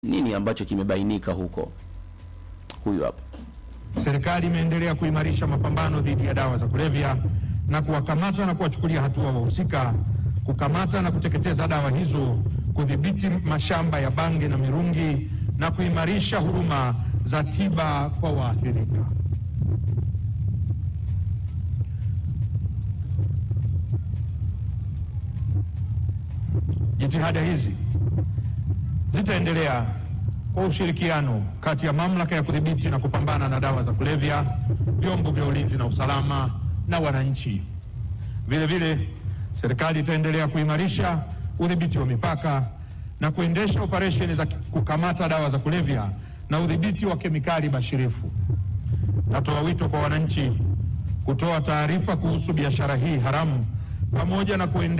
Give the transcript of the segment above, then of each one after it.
Nini ambacho kimebainika huko? Huyu hapa. Serikali imeendelea kuimarisha mapambano dhidi ya dawa za kulevya na kuwakamata na kuwachukulia hatua wahusika, kukamata na kuteketeza dawa hizo, kudhibiti mashamba ya bange na mirungi na kuimarisha huduma za tiba kwa waathirika. Jitihada hizi zitaendelea kwa ushirikiano kati ya mamlaka ya kudhibiti na kupambana na dawa za kulevya, vyombo vya ulinzi na usalama na wananchi. Vile vile, serikali itaendelea kuimarisha udhibiti wa mipaka na kuendesha operesheni za kukamata dawa za kulevya na udhibiti wa kemikali bashirifu. Natoa wito kwa wananchi kutoa taarifa kuhusu biashara hii haramu pamoja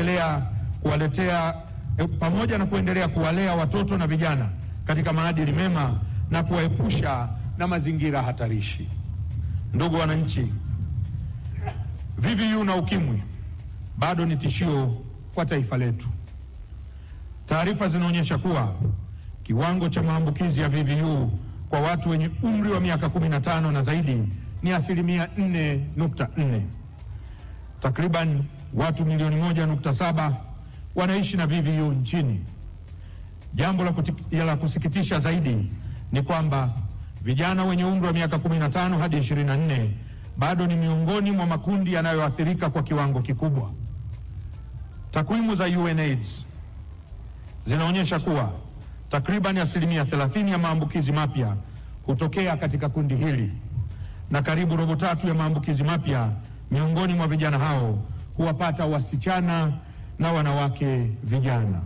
na kuendelea kuwalea watoto na vijana katika maadili mema na kuwaepusha na mazingira hatarishi. Ndugu wananchi, VVU na ukimwi bado ni tishio kwa taifa letu. Taarifa zinaonyesha kuwa kiwango cha maambukizi ya VVU kwa watu wenye umri wa miaka 15 na zaidi ni 4.4. Takriban watu milioni 1.7 wanaishi na VVU nchini. Jambo la kusikitisha zaidi ni kwamba vijana wenye umri wa miaka 15 hadi 24 bado ni miongoni mwa makundi yanayoathirika kwa kiwango kikubwa. Takwimu za UNAIDS zinaonyesha kuwa takriban 30% ya maambukizi mapya hutokea katika kundi hili, na karibu robo tatu ya maambukizi mapya miongoni mwa vijana hao huwapata wasichana na wanawake vijana.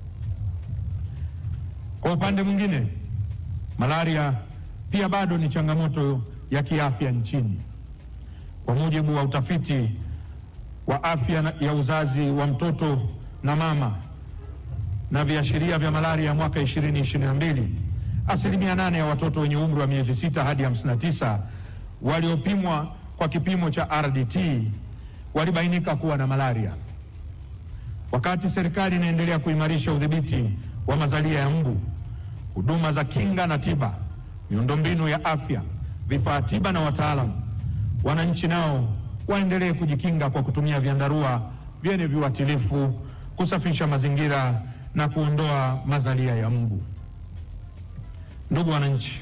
Kwa upande mwingine, malaria pia bado ni changamoto ya kiafya nchini. Kwa mujibu wa utafiti wa afya ya uzazi wa mtoto na mama na viashiria vya malaria ya mwaka 2022, 8% ya watoto wenye umri wa miezi 6 hadi 59 waliopimwa kwa kipimo cha RDT walibainika kuwa na malaria. Wakati serikali inaendelea kuimarisha udhibiti wa mazalia ya mbu, huduma za kinga na tiba, miundombinu ya afya, vifaa tiba na wataalamu, wananchi nao waendelee kujikinga kwa kutumia vyandarua vyenye viuatilifu, kusafisha mazingira na kuondoa mazalia ya mbu. Ndugu wananchi,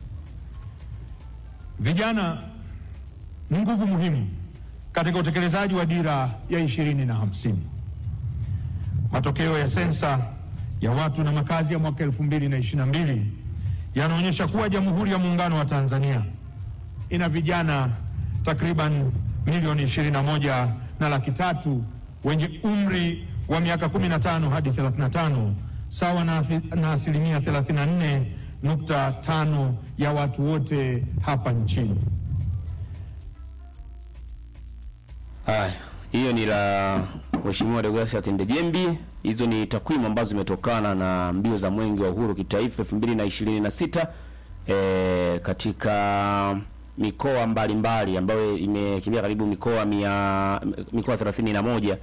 vijana ni nguvu muhimu katika utekelezaji wa dira ya 2050. Matokeo ya sensa ya watu na makazi ya mwaka 2022 yanaonyesha kuwa Jamhuri ya Muungano wa Tanzania ina vijana takriban milioni 21 na laki 3 wenye umri wa miaka 15 hadi 35, sawa na 34.5 ya watu wote hapa nchini. Haya, hiyo ni la Mheshimiwa Deogratias Ndejembi. Hizo ni takwimu ambazo zimetokana na mbio za Mwenge wa Uhuru kitaifa 2026 katika mikoa mbalimbali ambayo imekimbia karibu mikoa 31,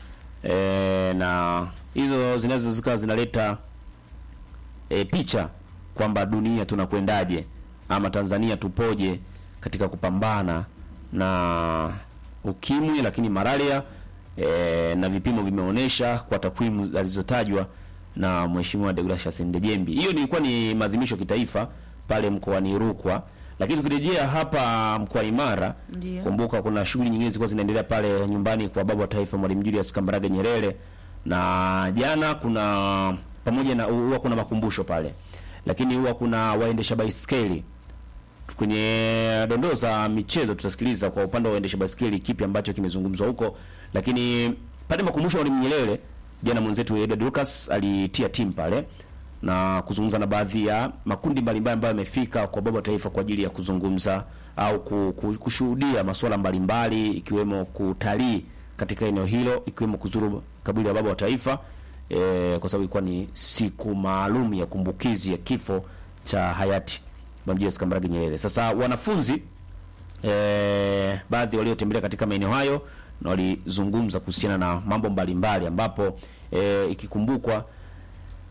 na hizo zinaweza zinaleta picha kwamba dunia tunakwendaje ama Tanzania tupoje katika kupambana na ukimwi, lakini malaria na vipimo vimeonesha kwa takwimu zilizotajwa na Mheshimiwa Deogratias Ndejembi. Hiyo ilikuwa ni maadhimisho kitaifa pale mkoani Rukwa, lakini tukirejea hapa mkoani Mara, kumbuka kuna shughuli nyingine zilikuwa zinaendelea pale nyumbani kwa baba wa taifa Mwalimu Julius Kambarage Nyerere, na jana kuna pamoja na huwa kuna makumbusho pale, lakini huwa kuna waendesha baiskeli. Kwenye dondoo za michezo tutasikiliza kwa upande wa waendesha baiskeli kipi ambacho kimezungumzwa huko, lakini pale makumbusho ya Mwalimu Nyerere jana mwenzetu Edward Lucas alitia timu pale na kuzungumza na baadhi ya makundi mbalimbali ambayo yamefika kwa baba taifa kwa ajili ya kuzungumza au kushuhudia masuala mbalimbali, ikiwemo kutalii katika eneo hilo, ikiwemo kuzuru kaburi la baba wa taifa kwa sababu ilikuwa ni siku maalum ya kumbukizi ya kifo cha hayati Mwalimu Julius Kambarage Nyerere. Sasa wanafunzi baadhi waliotembelea katika maeneo hayo na walizungumza kuhusiana na mambo mbalimbali ambapo ikikumbukwa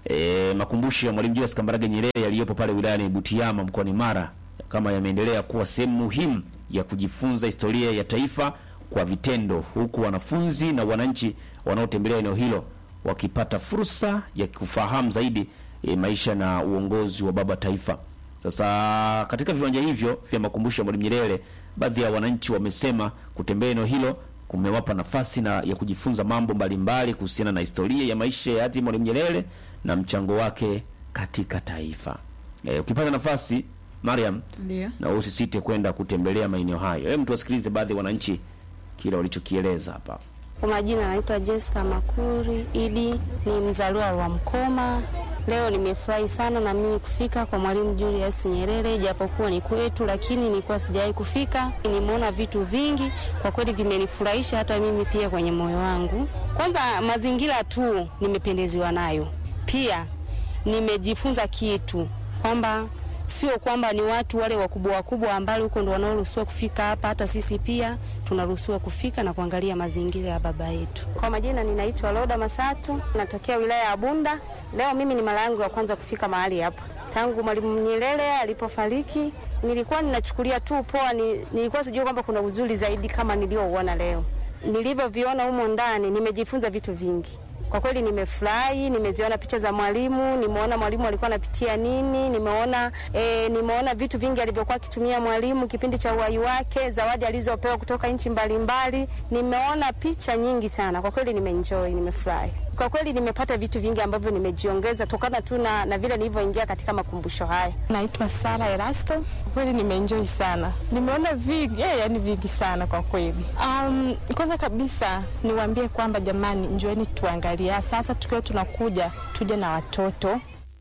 makumbusho ya Mwalimu Julius Kambarage Nyerere yaliyopo pale wilayani Butiama mkoani Mara kama yameendelea kuwa sehemu muhimu ya kujifunza historia ya taifa kwa vitendo, huku wanafunzi na wananchi wanaotembelea eneo hilo wakipata fursa ya kufahamu zaidi maisha na uongozi wa baba taifa. Sasa katika viwanja hivyo vya makumbusho ya Mwalimu Nyerere, baadhi ya wananchi wamesema kutembea eneo hilo kumewapa nafasi ya kujifunza mambo mbalimbali kuhusiana na historia ya maisha ya hayati Mwalimu Nyerere na mchango wake katika taifa. Ukipata nafasi Mariam, ndio, na usisite kwenda kutembelea maeneo hayo. Hebu tuwasikilize baadhi ya wananchi kile walichokieleza hapa. Kwa majina naitwa Jessica Makuri Idi, ni mzaliwa wa Mkoma. Leo nimefurahi sana na mimi kufika kwa Mwalimu Julius Nyerere, japokuwa ni kwetu lakini nilikuwa sijawahi kufika. Nimeona vitu vingi kwa kweli vimenifurahisha hata mimi pia kwenye moyo wangu. Kwanza mazingira tu nimependeziwa nayo. Pia nimejifunza kitu kwamba sio kwamba ni watu wale wakubwa ambao huko ndo wanaoruhusiwa kufika hapa, hata sisi pia tunaruhusiwa kufika na kuangalia mazingira ya baba yetu. Kwa majina ninaitwa Loda Masatu, natokea wilaya ya Bunda. Leo mimi ni mara yangu ya kwanza kufika mahali hapa. Tangu Mwalimu Nyerere alipofariki, nilikuwa ninachukulia tu poa, nilikuwa sijui kwamba kuna uzuri zaidi kama niliouona leo. Nilivyoviona humo ndani, nimejifunza vitu vingi. Kwa kweli nimefurahi, nimeziona picha za mwalimu, nimeona mwalimu alikuwa anapitia nini, nimeona vitu vingi alivyokuwa akitumia mwalimu kipindi cha uhai wake, zawadi alizopewa kutoka nchi mbalimbali. Nimeona picha nyingi sana. Kwa kweli nimeenjoy, nimefurahi. Kwa kweli nimepata vitu vingi ambavyo nimejiongeza kutokana tu na vile nilivyoingia katika makumbusho haya. Naitwa Sara Erasto. Kwa kweli nimeenjoy sana. Nimeona vingi, yani vingi sana kwa kweli. Kwanza kabisa niwaambie kwamba jamani, njoeni tuangalie. Sasa tukiwa tunakuja tuje na watoto.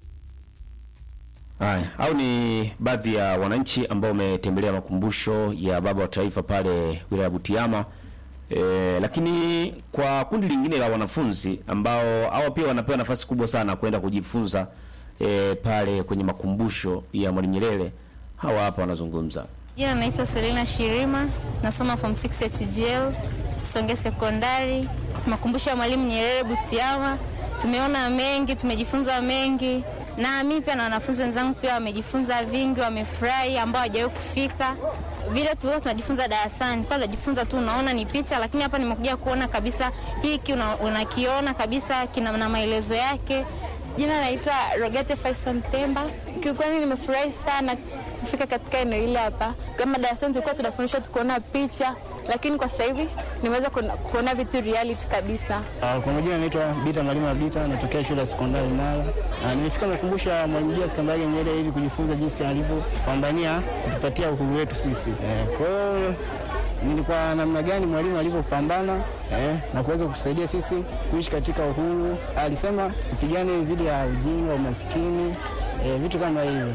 Haya, au ni baadhi ya wananchi ambao wametembelea makumbusho ya baba wa taifa pale wilaya Butiama. Lakini kwa kundi lingine la wanafunzi ambao hao pia wanapewa nafasi kubwa sana kwenda kujifunza pale kwenye makumbusho ya Mwalimu Nyerere, hawa hapa wanazungumza. Jina naitwa Selina Shirima, nasoma form 6 HGL, Songe Sekondari. Makumbusho ya Mwalimu Nyerere Butiama, tumeona mengi, tumejifunza mengi. Na mimi pia na wanafunzi wenzangu pia wamejifunza vingi, wamefurahi ambao hawajawahi kufika. Vile tulikuwa tunajifunza darasani, kwa tunajifunza tu unaona ni picha, lakini hapa nimekuja kuona kabisa hiki unakiona kabisa kina na maelezo yake. Jina naitwa Rogate Faisal Temba. Kiukweli nimefurahi sana kufika katika eneo hili hapa. Kama darasani tulikuwa tunafundishwa tukiona picha, lakini kwa sasa hivi nimeweza kuona vitu reality kabisa. Kwa majina naitwa Bita Mwalimu Abita, natokea shule ya sekondari Mara. Nimefika makumbusho ya Mwalimu Julius Kambarage Nyerere ili kujifunza jinsi alivyopambania kutupatia uhuru wetu sisi. Kwa hiyo nilikuwa namna gani mwalimu alivyopambana na kuweza kusaidia sisi kuishi katika uhuru. Alisema kupigana dhidi ya ujinga, umaskini, vitu kama hivyo.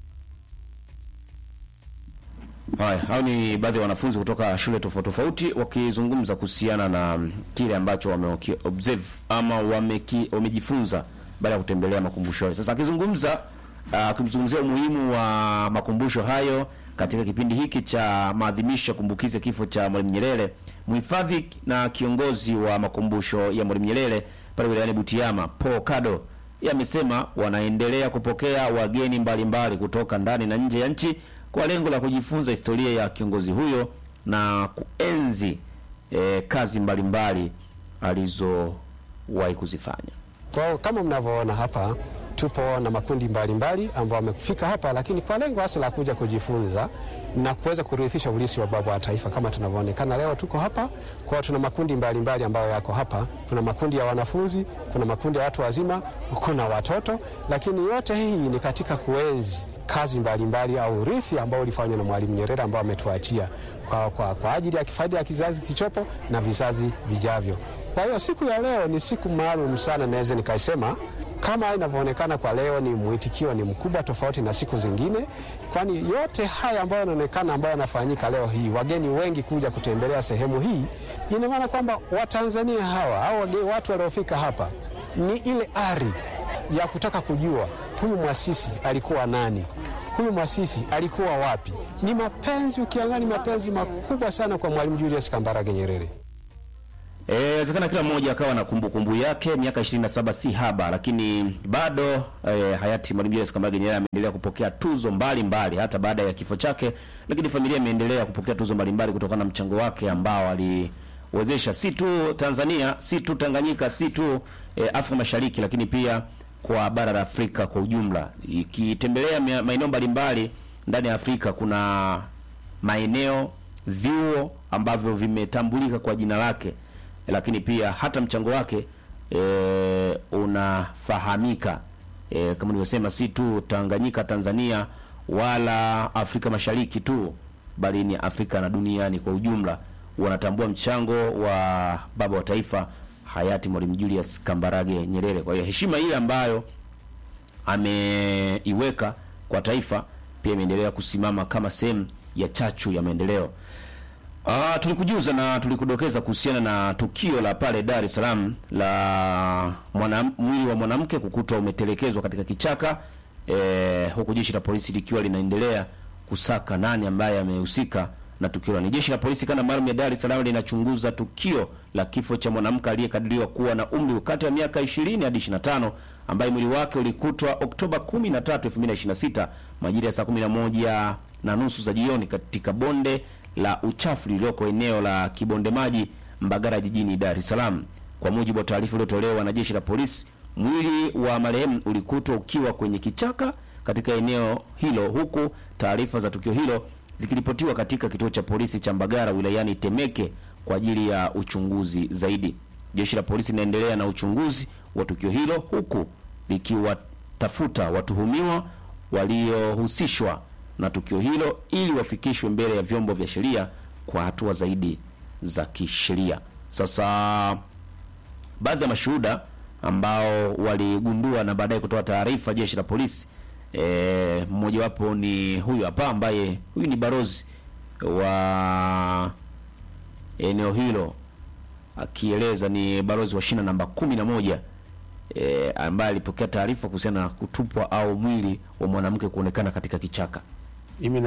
Haya, hao ni baadhi ya wanafunzi kutoka shule tofauti tofauti wakizungumza kuhusiana na kile ambacho wameobserve ama wamejifunza baada ya kutembelea makumbusho hayo. Sasa akimzungumzia umuhimu wa makumbusho hayo katika kipindi hiki cha maadhimisho ya kumbukizi ya kifo cha Mwalimu Nyerere, mhifadhi na kiongozi wa makumbusho ya Mwalimu Nyerere pale wilayani Butiama, Paul Kado, yamesema wanaendelea kupokea wageni mbalimbali kutoka ndani na nje ya nchi kwa lengo la kujifunza historia ya kiongozi huyo na kuenzi kazi mbalimbali alizowahi kuzifanya. Kwa kama mnavyoona hapa, tupo na makundi mbalimbali ambao wamefika hapa, lakini kwa lengo hasa la kuja kujifunza na kuweza kurithisha urithi wa baba wa taifa. Kama tunavyoonekana leo tuko hapa, kwa tuna makundi mbalimbali ambayo yako hapa. Kuna makundi ya wanafunzi, kuna makundi ya watu wazima, kuna watoto, lakini yote hii ni katika kuenzi kazi mbalimbali au urithi ambao ulifanywa na Mwalimu Nyerere ambao ametuachia kwa ajili ya kifaida ya kizazi kichopo na vizazi vijavyo. Kwa hiyo siku ya leo ni siku maalum sana, naweza nikasema. Kama inavyoonekana kwa leo, ni mwitikio ni mkubwa tofauti na siku zingine, kwani yote haya ambayo yanaonekana ambayo yanafanyika leo hii, wageni wengi kuja kutembelea sehemu hii, ina maana kwamba Watanzania hawa au watu waliofika hapa ni ile ari ya kutaka kujua huyu mwasisi alikuwa nani, huyu mwasisi alikuwa wapi. Ni mapenzi, ukiangalia mapenzi makubwa sana kwa Mwalimu Julius Kambarage Nyerere. Inawezekana kila mmoja akawa na kumbukumbu yake. Miaka 27 si haba, lakini bado hayati Mwalimu Julius Kambarage Nyerere ameendelea kupokea tuzo mbalimbali hata baada ya kifo chake, lakini familia imeendelea kupokea tuzo mbalimbali kutokana na mchango wake ambao aliwezesha si tu Tanzania, si tu Tanganyika, si tu Afrika Mashariki, lakini pia kwa bara la Afrika kwa ujumla. Ikitembelea maeneo mbalimbali ndani ya Afrika, kuna maeneo, vyuo ambavyo vimetambulika kwa jina lake, lakini pia hata mchango wake unafahamika. Kama nilivyosema, si tu Tanganyika, Tanzania wala Afrika Mashariki tu, bali ni Afrika na duniani kwa ujumla wanatambua mchango wa baba wa taifa hayati Mwalimu Julius Kambarage Nyerere. Kwa hiyo heshima ile ambayo ameiweka kwa taifa pia imeendelea kusimama kama sehemu ya chachu ya maendeleo. Tulikujuza na tulikudokeza kuhusiana na tukio la pale Dar es Salaam la mwili wa mwanamke kukutwa umetelekezwa katika kichaka, huku jeshi la polisi likiwa linaendelea kusaka nani ambaye amehusika na tukio. Ni jeshi la polisi kanda maalum ya Dar es Salaam linachunguza tukio la kifo cha mwanamke aliyekadiriwa kuwa na umri kati ya miaka 20 hadi 25 ambaye mwili wake ulikutwa Oktoba 13, 2026 majira ya saa 11:30 za jioni katika bonde la uchafu lililoko eneo la Kibonde Maji, Mbagara, jijini Dar es Salaam. Kwa mujibu wa taarifa iliyotolewa na jeshi la polisi, mwili wa marehemu ulikutwa ukiwa kwenye kichaka katika eneo hilo, huku taarifa za tukio hilo zikiripotiwa katika kituo cha polisi cha Mbagara wilayani Temeke kwa ajili ya uchunguzi zaidi. Jeshi la polisi linaendelea na uchunguzi wa tukio hilo, huku likiwatafuta watuhumiwa waliohusishwa na tukio hilo ili wafikishwe mbele ya vyombo vya sheria kwa hatua zaidi za kisheria. Sasa baadhi ya mashuhuda ambao waligundua na baadaye kutoa taarifa jeshi la polisi, mmoja wapo ni huyu hapa, ambaye huyu ni barozi wa eneo hilo, akieleza ni barozi wa shina namba 11 ambaye alipokea taarifa kuhusiana na kutupwa au mwili wa mwanamke kuonekana katika kichaka. Mimi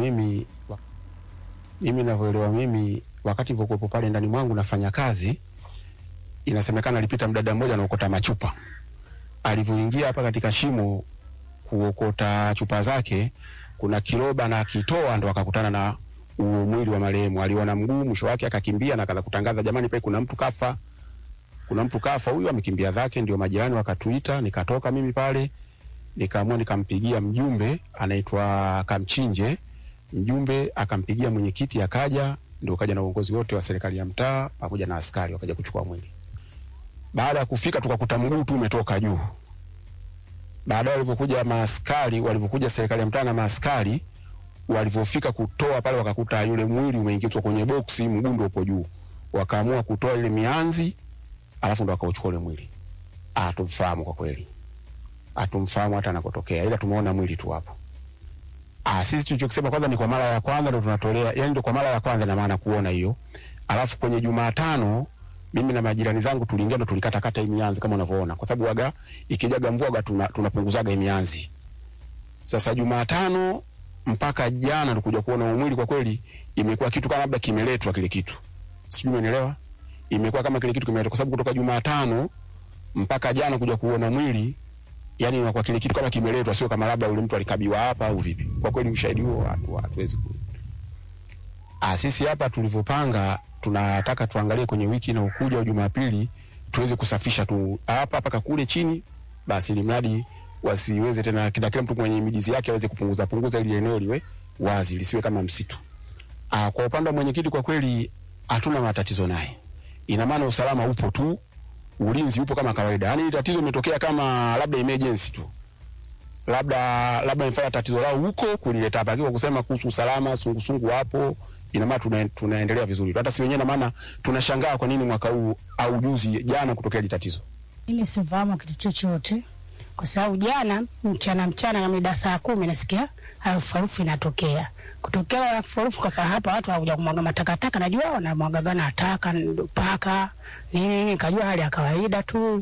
ninavyoelewa mimi wakati nilipokuwa pale ndani mwangu nafanya kazi, inasemekana alipita mdada mmoja anaokota machupa. Alivyoingia hapa katika shimo kuokota chupa zake, kuna kiroba na kitoa, ndo akakutana na mwili wa marehemu. Aliona mguu, mwisho wake akakimbia na akaanza kutangaza, jamani, pale kuna mtu kafa. Kuna mtu kafa, huyu amekimbia zake. Ndio majirani wakatuita, nikatoka mimi pale, nikaamua nikampigia mjumbe anaitwa Kamchinje. Mjumbe akampigia mwenyekiti, akaja, ndio kaja na uongozi wote wa serikali ya mtaa pamoja na askari wakaja kuchukua mwili. Baada ya kufika tukakuta mguu tu umetoka juu. Baadaye walivyokuja serikali ya mtaa na maaskari, walivyofika kutoa pale wakakuta yule mwili umeingizwa kwenye boksi, mguu ndio upo juu. Wakaamua kutoa ile mianzi, alafu ndo akauchukua ile mwili. Hatumfahamu kwa kweli. Hatumfahamu hata anakotokea, ila tumeona mwili tu hapo. Sisi tulichokisema kwanza ni kwa mara ya kwanza ndo tunatolea, yani ndo kwa mara ya kwanza na maana kuona hiyo. Alafu kwenye Jumatano mimi na majirani zangu tuliingia ndo tulikata hii mianzi kama unavyoona, kwa sababu waga ikijaga mvua tunapunguzaga hii mianzi. Sasa Jumatano mpaka jana tulikuja kuona mwili, kwa kweli imekuwa kitu kama labda kimeletwa kile kitu. Sijui umeelewa? Imekuwa kama kile kitu kimeletwa, kwa sababu kutoka Jumatano mpaka jana kuja kuona mwili, yani inakuwa kile kitu kama kimeletwa, sio kama labda yule mtu alikabiwa hapa au vipi. Kwa kweli ushahidi huo hatuwezi ku. Sisi hapa tulivyopanga, tunataka tuangalie kwenye wiki na ukuja Jumapili tuweze kusafisha tu hapa paka kule chini, basi ili mradi wasiweze tena kila mtu mwenye midizi yake aweze kupunguza ili eneo liwe wazi, lisiwe kama msitu. Kwa upande wa mwenyekiti, kwa kweli hatuna matatizo naye. Ina maana usalama upo tu, ulinzi upo kama kawaida. Yaani tatizo limetokea kama labda emergency tu. Labda imefanya tatizo lao huko kulileta hapa, kwa kusema kuhusu usalama sungusungu hapo, ina maana tunaendelea vizuri. Hata si wenyewe, na maana tunashangaa kwa nini mwaka huu au juzi jana kutokea ile tatizo. Mimi sifahamu kitu chochote, kwa sababu jana mchana na mida saa 10 nasikia harufu inatokea. Kutokea harufu kwa sababu hapa watu hawakuja kumwaga matakataka, najua wanamwaga na taka paka nini, kajua hali ya kawaida tu.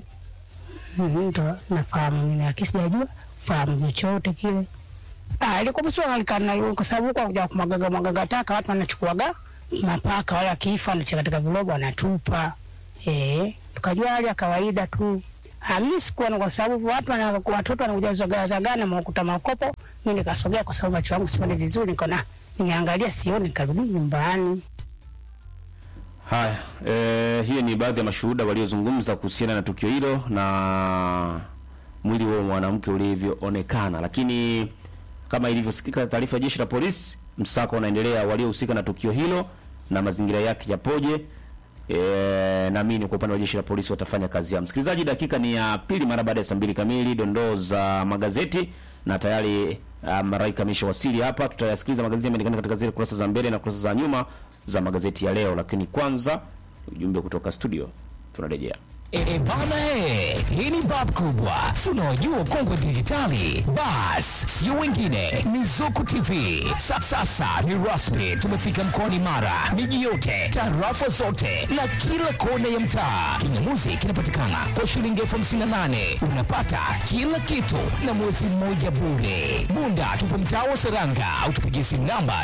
Ndo nafahamu mimi, akisijajua fahamu chochote kile. Ilikuwa msio alikana, kwa sababu kwa kuja kumwaga taka watu wanachukuaga mapaka wala kifa wanacheka katika viroba wanatupa. Tukajua hali ya kawaida tu. Mimi sikuona kwa sababu watoto wanakuja zagana mwakuta makopo. Mimi nikasogea kwa sababu macho yangu sione vizuri, nikaona nimeangalia sioni, nikarudi nyumbani. Haya, hiyo ni baadhi ya mashuhuda waliozungumza kuhusiana na tukio hilo na mwili wa mwanamke ulivyoonekana. Lakini kama ilivyosikika taarifa ya jeshi la polisi, msako unaendelea waliohusika na tukio hilo na mazingira yake yapoje. Naamini kwa upande wa jeshi la polisi watafanya kazi yao. Msikilizaji, dakika ni ya pili mara baada ya saa 2 kamili, dondoo za magazeti na tayari Maraika ameshawasili hapa. Tutayasikiliza magazeti yameandikwa katika zile kurasa za mbele na kurasa za nyuma za magazeti ya leo, lakini kwanza ujumbe kutoka studio, tunarejea. Bana hii ni bab kubwa. Si unajua kongwe dijitali? Bas, sio wengine, ni Zuku TV. Sasa ni rasmi, tumefika mkoani Mara. Miji yote, tarafa zote na kila kona ya mtaa. Kingamuzi kinapatikana kwa shilingi 58,000. Unapata kila kitu na mwezi mmoja bure. Bunda tupo mtaa wa Seranga au tupigie simu namba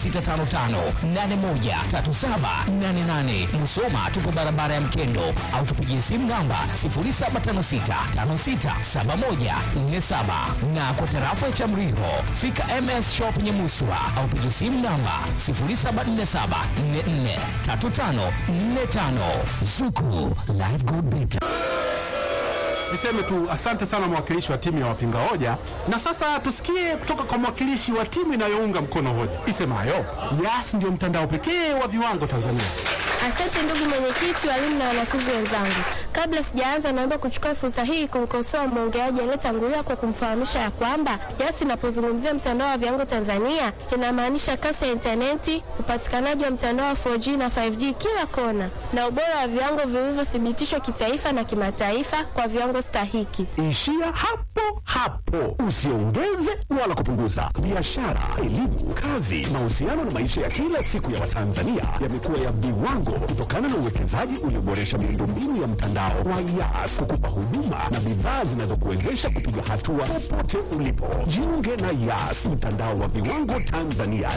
0655813788. Musoma tupo barabara ya Mkendo au tupigie simu namba 0756567147 na kwa tarafa ya Chamriho fika MS Shop Nyamuswa au piga simu namba 0747443545. Zuku Live Good Better. Niseme tu asante sana mwakilishi wa timu ya wapinga hoja, na sasa tusikie kutoka kwa mwakilishi wa timu inayounga mkono hoja isemayo Yas ndio mtandao pekee wa viwango Tanzania. Asante ndugu mwenyekiti, walimu na wanafunzi wenzangu. Kabla sijaanza, naomba kuchukua fursa hii kumkosoa mwongeaji aliyetangulia kwa kumfahamisha ya kwamba Yas inapozungumzia mtandao wa viwango Tanzania inamaanisha kasi ya interneti, upatikanaji wa mtandao wa 4G na 5G kila kona, na ubora wa viwango vilivyothibitishwa kitaifa na kimataifa kwa viwango stahiki. Ishia hapo. Usiongeze wala kupunguza. Biashara, elimu, kazi, mahusiano na maisha ya kila siku ya Watanzania yamekuwa ya viwango kutokana na uwekezaji ulioboresha miundombinu ya mtandao wa Yas kukupa huduma na bidhaa zinazokuwezesha kupiga hatua popote ulipo. Jiunge na Yas, mtandao wa viwango Tanzania